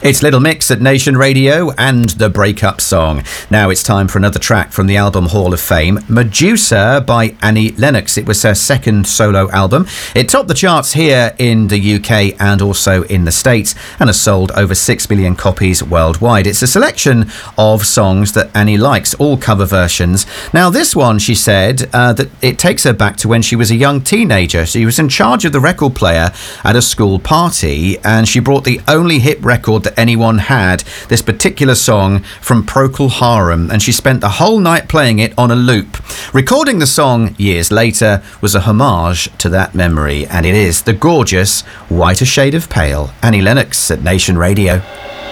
It's Little Mix at Nation Radio and the Breakup Song. Now it's time for another track from the album Hall of Fame, Medusa by Annie Lennox. It was her second solo album. It topped the charts here in the UK and also in the States and has sold over 6 million copies worldwide. It's a selection of songs that Annie likes, all cover versions. Now this one, she said, that it takes her back to when she was a young teenager. She was in charge of the record player at a school party and she brought the only hit record that anyone had, this particular song from Procol Harum, and she spent the whole night playing it on a loop. Recording the song years later was a homage to that memory, and it is the gorgeous Whiter Shade of Pale. Annie Lennox at Nation Radio.